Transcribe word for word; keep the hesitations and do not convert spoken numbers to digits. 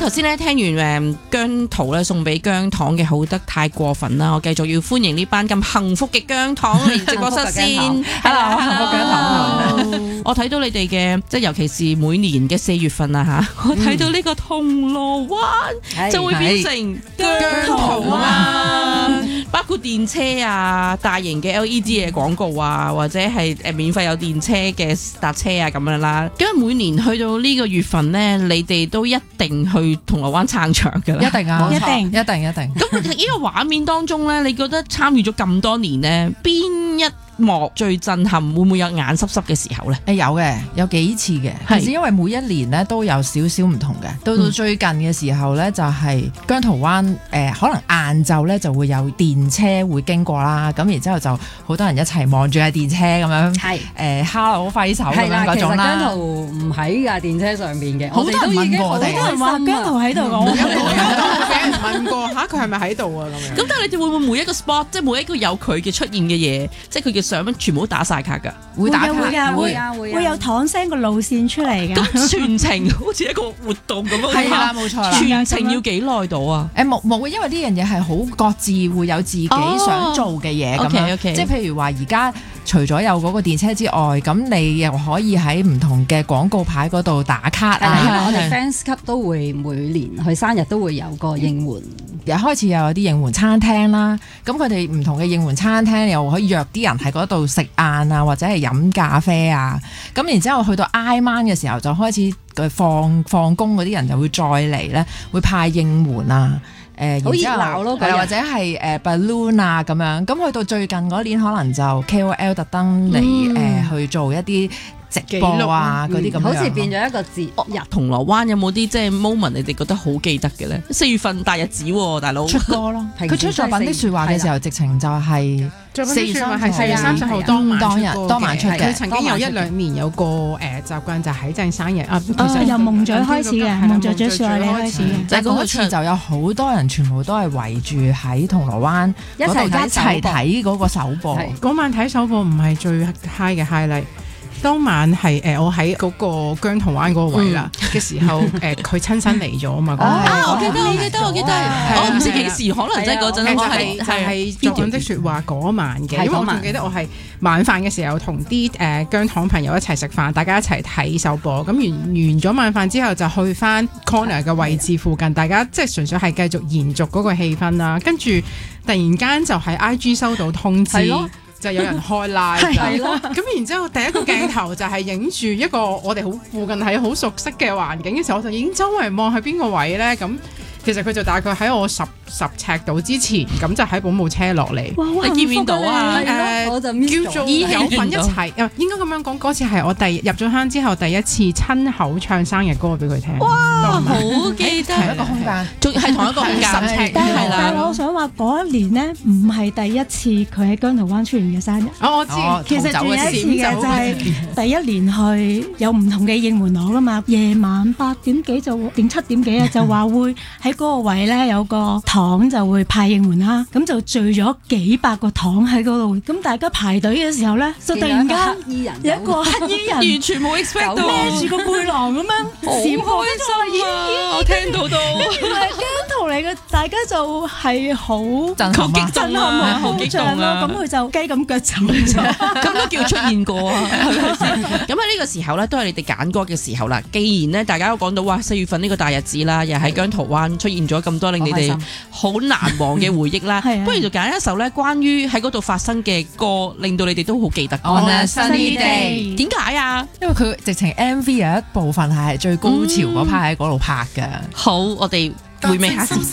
頭先咧聽完誒姜濤咧送俾姜糖嘅好得太過分啦，我繼續要歡迎呢班咁幸福嘅姜糖嚟直播室先。Hello， 幸福姜糖。我睇到你哋嘅即係尤其是每年嘅四月份啊嚇，我睇到呢個銅鑼灣就會變成姜濤啊，包括電車啊、大型嘅 L E D 嘅廣告啊，或者係誒免費有電車嘅搭車啊咁樣啦。咁每年去到呢個月份咧，你哋都一定去銅鑼灣撐場㗎啦， 一定啊， 一定一定一定。 咁呢個畫面當中咧，你覺得參與咗咁多年咧，邊一幕最震撼？會唔會有眼濕濕嘅時候咧？ 誒有嘅，有幾次嘅。其實因為每一年咧都有少少唔同嘅。到到最近嘅時候咧，就係姜濤灣誒、呃，可能晏晝咧就會有電車會經過啦。咁然之後就好多人一齊望住架電車咁樣，係誒 hello 揮手咁樣嗰種啦。 姜濤唔喺架電車上邊嘅， 好多人問過我哋， 好多人話姜濤喺度，我有有俾人問過嚇佢係咪喺度啊咁樣。 咁但係你哋會唔會每一個 spot， 即係每一個有佢嘅出現嘅嘢，即係佢嘅相全部都打晒卡㗎？ 會打卡， 會㗎，會啊會會有躺聲個路線出嚟㗎。 咁全程好似一個活動咁樣， 係啦，冇錯啦。 全程要幾耐到啊？ 誒冇冇，因為呢樣嘢係好各自會有自己想做嘅嘢咁樣。即係譬如話而家除咗有嗰個電車之外，咁你又可以喺唔同嘅廣告牌嗰度打卡啊。 因為我哋 fans club 都會每年佢生日都會有個應援。 又開始又有啲應援餐廳啦，咁佢哋唔同嘅應援餐廳又可以約啲人喺嗰度食晏啊，或者係飲咖啡啊，咁然之後去到挨晚嘅時候就開始放放工嗰啲人就會再嚟咧，會派應援啊，誒， 好熱鬧咯， 或者係誒 balloon 啊咁樣，咁去到最近嗰年可能就 K O L 特登嚟誒去做一啲直播啊嗰啲咁樣， 好似變咗一個節日。 銅鑼灣有冇啲即係 moment 你哋覺得好記得嘅咧？四月份大日子喎，大佬出歌咯，佢出作品的説話嘅時候，直情就係四月三係四月三十號當晚當日當晚出嘅。 佢曾經有一兩年有個誒習慣就喺正生日啊，其實由夢嘴開始嘅，夢嘴嘴説話你開始嘅。 就嗰次就有好多人，全部都係圍住喺銅鑼灣嗰度一齊睇嗰個首播。 嗰晚睇首播唔係最 high 嘅 highlight。當晚係誒我喺嗰個姜濤灣嗰個位啦嘅時候，誒佢親身嚟咗啊嘛。 啊！我記得，我記得，我記得。我唔知幾時，可能即係嗰陣我係係作品的説話嗰晚嘅，因為我仲記得我係晚飯嘅時候同啲誒姜糖朋友一齊食飯，大家一齊睇首播。咁完完咗晚飯之後，就去翻 corner 嘅位置附近，大家即係純粹係繼續延續嗰個氣氛啦。跟住突然間就喺 I G 收到通知。就有人開 live，咁然之後第一個鏡頭就係影住一個我哋好附近係好熟悉嘅環境嘅時候，我就已經周圍望喺邊個位咧，咁其實佢就大概喺我十十尺度之前，咁就喺保姆車落嚟。 你見唔見到啊？ 誒，我就叫做有份一齊，應該咁樣講，嗰次係我第入咗坑之後第一次親口唱生日歌俾佢聽。 哇，好記得， 同一個空間， 仲係同一個空間， 但係但係我想話嗰一年咧，唔係第一次佢喺姜濤灣出現嘅生日。 哦，我知， 其實仲有一次嘅就係第一年去有唔同嘅應援攞噶嘛，夜晚八點幾就定七點幾啊，就話會喺嗰個位咧有個糖就會派應援啦，咁就聚咗幾百個糖喺嗰度，咁大家排隊嘅時候咧，就突然間有一個黑衣人， 完全冇 expect 到， 孭住個背囊咁樣閃開咗， 我聽到都原來係姜濤嚟嘅，大家就係好好激震啊，好激動啊， 咁佢就雞咁腳走咗， 咁都叫出現過啊，係咪先？咁喺呢個時候咧，都係你哋揀歌嘅時候啦。既然咧，大家都講到哇，四月份呢個大日子啦，又喺姜濤灣出現咗咁多令你哋好難忘嘅回憶啦，不如就揀一首咧關於喺嗰度發生嘅歌，令到你哋都好記得。 On a sunny day， 點解啊？ 因為佢直情 M V 有一部分係最高潮嗰 part 喺嗰度拍嘅。 好，我哋回味下先。